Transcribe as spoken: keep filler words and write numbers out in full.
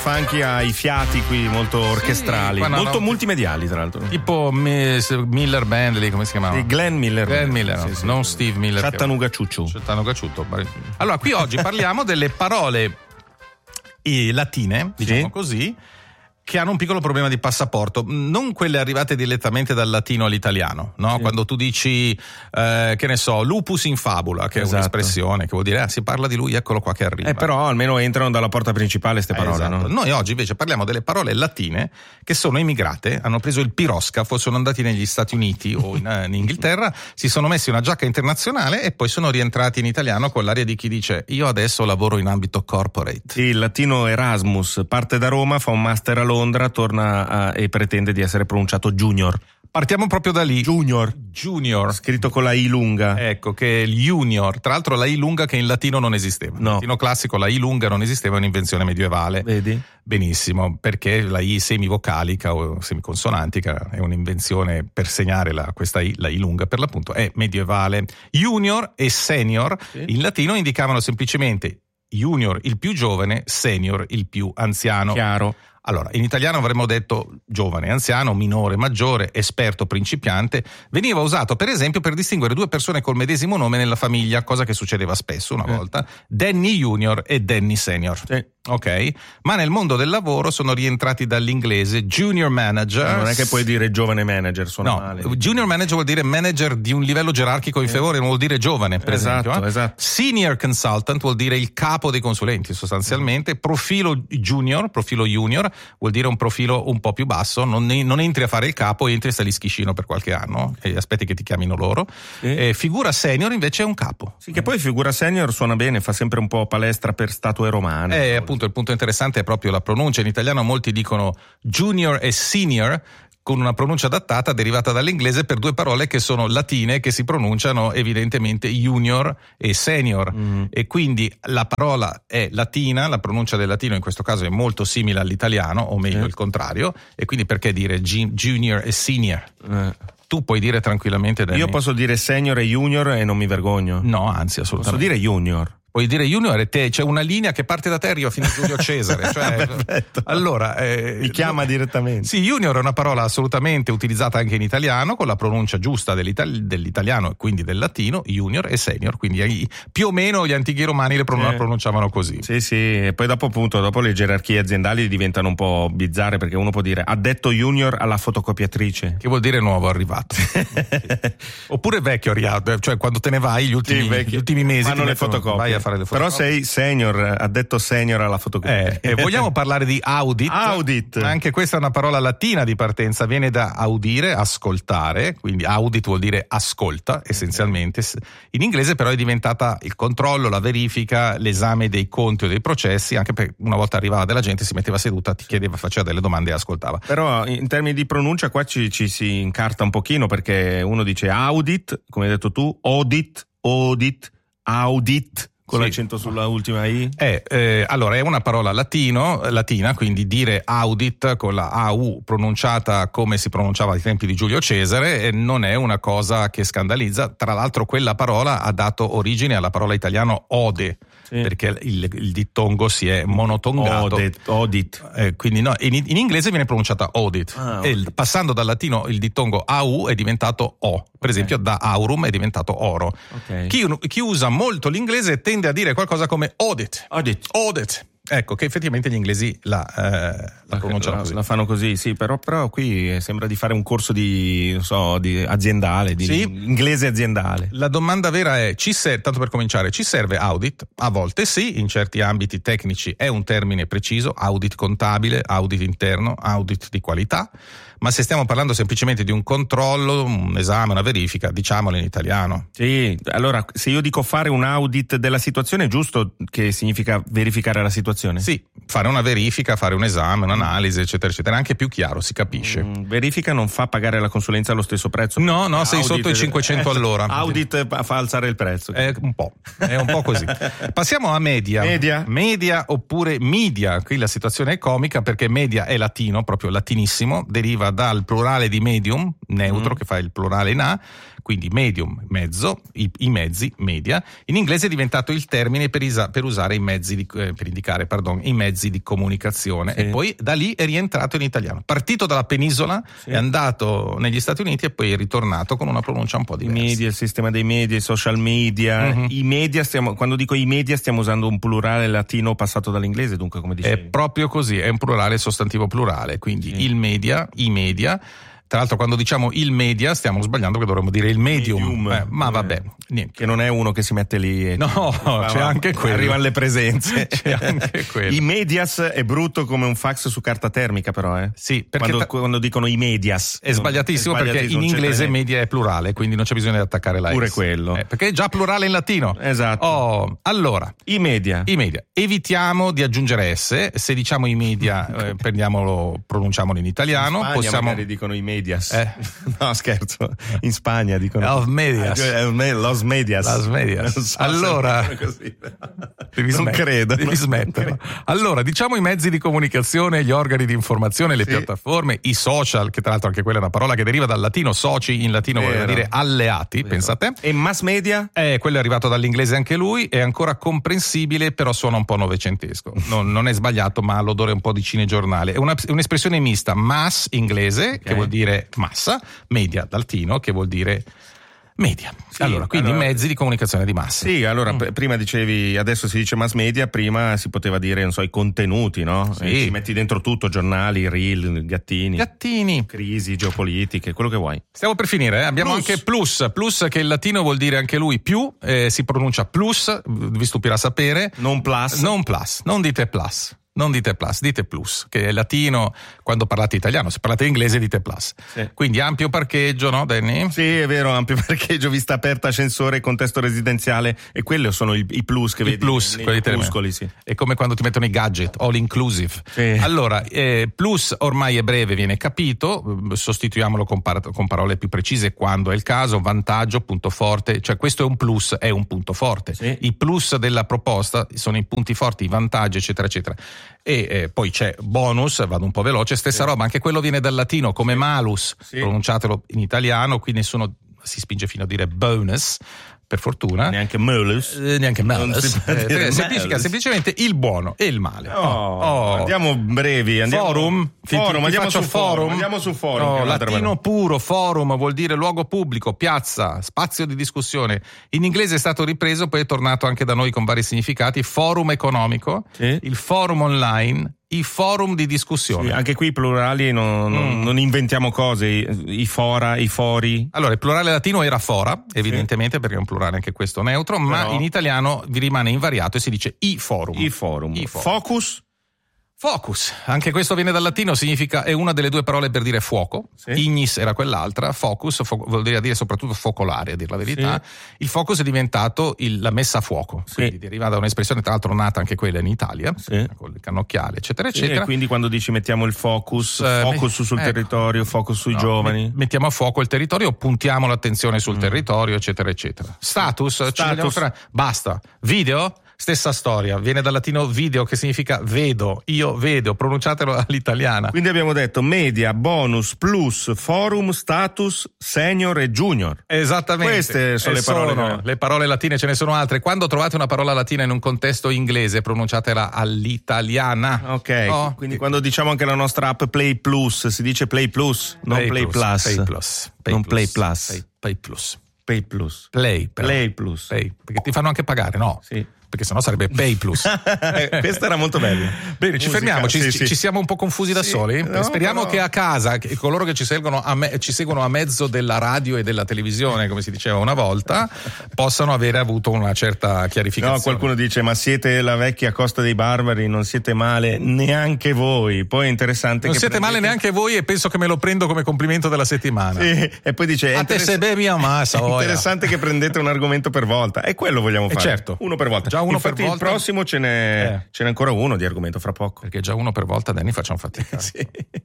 funky ha i fiati qui molto orchestrali, sì, molto no, multimediali tra l'altro. Tipo Miller Band, lì, come si chiamava? Sì, Glenn Miller. Glenn Miller, no, sì, sì, non sì. Steve Miller. Chattanooga Ciucciu. Chattanooga Ciucciu. Allora, qui oggi parliamo delle parole i latine, diciamo sì. così, che hanno un piccolo problema di passaporto, non quelle arrivate direttamente dal latino all'italiano, no? Sì. Quando tu dici, eh, che ne so, lupus in fabula, che esatto. è un'espressione che vuol dire, ah, si parla di lui, eccolo qua che arriva. Eh, però almeno entrano dalla porta principale queste parole, esatto. no? Noi oggi invece parliamo delle parole latine che sono immigrate, hanno preso il piroscafo, sono andati negli Stati Uniti o in, in Inghilterra, si sono messi una giacca internazionale e poi sono rientrati in italiano con l'aria di chi dice, io adesso lavoro in ambito corporate. Sì, il latino Erasmus parte da Roma, fa un master a Londra, torna a, e pretende di essere pronunciato junior. Partiamo proprio da lì. Junior. Junior. Scritto con la I lunga. Ecco, che è il junior. Tra l'altro la I lunga che in latino non esisteva. No. In latino classico la I lunga non esisteva, è un'invenzione medievale. Vedi? Benissimo, perché la I semivocalica o semiconsonantica è un'invenzione per segnare la, questa I, la I lunga per l'appunto, è medievale. Junior e senior sì. in latino indicavano semplicemente junior il più giovane, senior il più anziano. Chiaro. Allora, in italiano avremmo detto giovane, anziano, minore, maggiore, esperto, principiante. Veniva usato per esempio per distinguere due persone col medesimo nome nella famiglia, cosa che succedeva spesso una eh. volta, Danny Junior e Danny Senior. Sì. Ok? Ma nel mondo del lavoro sono rientrati dall'inglese junior manager. Non è che puoi dire giovane manager, suona no, male. Junior manager vuol dire manager di un livello gerarchico inferiore, eh. non vuol dire giovane, per esatto, esempio. Eh? Esatto. Senior consultant vuol dire il capo dei consulenti, sostanzialmente. Profilo junior, profilo junior vuol dire un profilo un po' più basso, non, non entri a fare il capo, entri e stai lì schiscino per qualche anno e aspetti che ti chiamino loro. Sì. E figura senior invece è un capo. Sì, che poi figura senior suona bene, fa sempre un po' palestra per statue romane. Eh, appunto, il punto interessante è proprio la pronuncia. In italiano molti dicono junior e senior con una pronuncia adattata derivata dall'inglese per due parole che sono latine, che si pronunciano evidentemente junior e senior, mm. e quindi la parola è latina, la pronuncia del latino in questo caso è molto simile all'italiano, o meglio eh. il contrario, e quindi perché dire gi- junior e senior? Eh. Tu puoi dire tranquillamente Danny. Io posso dire senior e junior e non mi vergogno. No, anzi, assolutamente. Posso dire junior. Puoi dire junior e te c'è una linea che parte da te e arriva fino a Giulio Cesare. Cioè, perfetto. Allora, eh, mi chiama direttamente. Sì, junior è una parola assolutamente utilizzata anche in italiano, con la pronuncia giusta dell'itali- dell'italiano e quindi del latino, junior e senior. Quindi più o meno gli antichi romani le pron- eh. pronunciavano così. Sì, sì, e poi dopo appunto, dopo le gerarchie aziendali diventano un po' bizzarre, perché uno può dire addetto junior alla fotocopiatrice. Che vuol dire nuovo arrivato. Oppure vecchio arrivato, cioè quando te ne vai gli ultimi, sì, gli ultimi mesi fanno ti le mettono, fotocopie. vai a fare le fotocopie. Però sei senior, addetto senior alla fotocopia. Eh, e vogliamo parlare di audit? Audit. Anche questa è una parola latina di partenza, viene da audire, ascoltare, quindi audit vuol dire ascolta essenzialmente. In inglese però è diventata il controllo, la verifica, l'esame dei conti o dei processi, anche perché una volta arrivava della gente, si metteva seduta, ti chiedeva, faceva delle domande e ascoltava. Però in termini di pronuncia qua ci, ci si incarta un pochino, perché uno dice audit, come hai detto tu, audit, audit, audit, con sì. l'accento sulla ultima I? Eh, eh, allora è una parola latino, latina, quindi dire audit con la A U pronunciata come si pronunciava ai tempi di Giulio Cesare eh, non è una cosa che scandalizza. Tra l'altro quella parola ha dato origine alla parola italiano ode, sì. perché il, il dittongo si è monotongato. Audit. audit. Eh, quindi no, in, in inglese viene pronunciata audit. Ah, okay. E passando dal latino il dittongo A U è diventato O. Per okay. esempio da aurum è diventato oro. Okay. Chi, chi usa molto l'inglese tende a dire qualcosa come audit. Audit. Audit. Ecco, che effettivamente gli inglesi la, eh, la pronunciano la, così. La fanno così, sì, però, però qui sembra di fare un corso di, non so, di aziendale, di sì. inglese aziendale. La domanda vera è, ci serve, tanto per cominciare, ci serve audit? A volte sì, in certi ambiti tecnici è un termine preciso, audit contabile, audit interno, audit di qualità, ma se stiamo parlando semplicemente di un controllo, un esame, una verifica, diciamolo in italiano. Sì, allora se io dico fare un audit della situazione, è giusto che significa verificare la situazione? Sì, fare una verifica, fare un esame, un'analisi, eccetera, eccetera, anche più chiaro, si capisce. Mm, verifica non fa pagare la consulenza allo stesso prezzo? No, no, sei audit, sotto i cinquecento eh, all'ora. Audit fa alzare il prezzo. È un po', è un po' così. Passiamo a media. Media. Media oppure media. Qui la situazione è comica perché media è latino, proprio latinissimo, deriva dal plurale di medium, neutro, mm. che fa il plurale in A, quindi medium, mezzo, i, i mezzi, media. In inglese è diventato il termine per, isa, per usare i mezzi, di, eh, per indicare pardon, i mezzi di comunicazione, sì. E poi da lì è rientrato in italiano. Partito dalla penisola, sì. È andato negli Stati Uniti e poi è ritornato con una pronuncia un po' diversa. I media, il sistema dei media, i social media, mm-hmm. I media stiamo, quando dico i media stiamo usando un plurale latino passato dall'inglese, dunque come dicevi. È proprio così, è un plurale sostantivo plurale, quindi sì. Il media, i media. Tra l'altro quando diciamo il media stiamo sbagliando perché dovremmo dire il medium, medium. Eh, ma vabbè, niente. Che non è uno che si mette lì e no, fa, c'è anche quello. Arrivano le presenze. C'è anche quello. I medias è brutto come un fax su carta termica però, eh. Sì, perché quando, ta- quando dicono i medias. È sbagliatissimo, è sbagliatissimo perché in inglese media è plurale, quindi non c'è bisogno di attaccare la Pure S. quello. Eh, perché è già plurale in latino. Esatto. Oh, allora, i media. I media. Evitiamo di aggiungere S, se diciamo i media eh, prendiamolo, pronunciamolo in italiano. In Spagna possiamo magari dicono i medias. Eh. No, scherzo. In Spagna dicono Los medias. Los medias. Los medias. So allora, così. Devi non smet- credo. Devi smetterlo. Allora, diciamo i mezzi di comunicazione, gli organi di informazione, le sì. Piattaforme, i social, che tra l'altro anche quella è una parola che deriva dal latino, soci in latino vuol dire alleati, Vero. Pensate. E mass media? Eh, quello è arrivato dall'inglese anche lui, è ancora comprensibile, però suona un po' novecentesco. Non, non è sbagliato, ma ha l'odore un po' di cinegiornale. È una, un'espressione mista, mass inglese, okay. Che vuol dire massa, media latino che vuol dire media. Sì, allora, quindi allora, mezzi di comunicazione di massa. Sì, allora mm. p- prima dicevi, adesso si dice mass media, prima si poteva dire, non so, i contenuti, no? Sì. E ci metti dentro tutto, giornali, reel, gattini. Gattini. Crisi, geopolitiche, quello che vuoi. Stiamo per finire, eh? Abbiamo plus. anche plus, plus che in latino vuol dire anche lui più, eh, si pronuncia plus, vi stupirà sapere. Non plus. Non plus, non dite plus. Non dite plus, dite plus, che è latino quando parlate italiano, se parlate inglese dite plus. Sì. Quindi ampio parcheggio, no Danny? Sì, è vero, ampio parcheggio, vista aperta, ascensore, contesto residenziale, e quelli sono i, i plus che I vedi plus, nei quelli muscoli, sì. È come quando ti mettono i gadget, all inclusive. Sì. Allora, eh, plus ormai è breve, viene capito, sostituiamolo con, par- con parole più precise quando è il caso, vantaggio, punto forte, cioè questo è un plus, è un punto forte. Sì. I plus della proposta sono i punti forti, i vantaggi, eccetera, eccetera. E eh, poi c'è bonus, vado un po' veloce, stessa sì. roba, anche quello viene dal latino come sì. malus, sì. pronunciatelo in italiano, qui nessuno si spinge fino a dire bonus, per fortuna. Neanche malus. Eh, neanche malus. Eh, significa semplicemente il buono e il male. Oh, oh. Andiamo brevi. Andiamo... Forum. Ti, forum, ti, ti andiamo, su forum. forum. andiamo su forum. Oh, latino puro, forum vuol dire luogo pubblico, piazza, spazio di discussione. In inglese è stato ripreso, poi è tornato anche da noi con vari significati. Forum economico, sì. Il forum online, i forum di discussione. Sì, anche qui i plurali non, mm. non inventiamo cose, i, i fora, i fori. Allora, il plurale latino era fora, evidentemente, sì. perché è un plurale anche questo neutro, però... ma in italiano vi rimane invariato e si dice i forum. I forum. I forum. Focus? Focus, anche questo viene dal latino, significa, è una delle due parole per dire fuoco, sì. Ignis era quell'altra, focus fo- vuol dire soprattutto focolare, a dire la verità. Sì. Il focus è diventato il, la messa a fuoco, sì. Quindi deriva da un'espressione tra l'altro nata anche quella in Italia, sì. Con il cannocchiale eccetera sì, eccetera. E quindi quando dici mettiamo il focus, eh, focus me- sul ecco. territorio, focus sui no, giovani. Mettiamo a fuoco il territorio, puntiamo l'attenzione sul mm. territorio eccetera eccetera. Status, Status. Ci vogliamo fare, basta, video? Stessa storia, viene dal latino video che significa vedo, io vedo, pronunciatelo all'italiana. Quindi abbiamo detto media, bonus, plus, forum, status, senior e junior. Esattamente. Queste sono e le parole. Sono le parole latine, ce ne sono altre. Quando trovate una parola latina in un contesto inglese, pronunciatela all'italiana. Ok, oh. Quindi quando diciamo anche la nostra app Play Plus, si dice Play Plus, non Play, Play Plus. Plus. Play Plus. Play non Plus. Play Plus. Play, Play Plus. Play Plus. Play, però. Play Plus. Play, perché ti fanno anche pagare, no? Sì. Perché sennò sarebbe Pay Plus. Questa era molto bella. Bene, ci Musica, fermiamo, ci, sì, ci, sì. ci siamo un po' confusi da sì, soli. no, Speriamo però... che a casa, che coloro che ci seguono, a me, ci seguono a mezzo della radio e della televisione, come si diceva una volta, possano avere avuto una certa chiarificazione. No, qualcuno dice, ma siete la vecchia Costa dei Barbari, non siete male neanche voi. Poi è interessante non che siete prendete... male neanche voi e penso che me lo prendo come complimento della settimana. Sì, e poi dice, a interess... te se bevi a massa. È interessante che prendete un argomento per volta, e quello vogliamo fare. E certo. Uno per volta. Già uno Infatti per volta. Il prossimo ce n'è, eh. ce n'è ancora uno di argomento fra poco. Perché già uno per volta, Danny, facciamo fatica. Sì.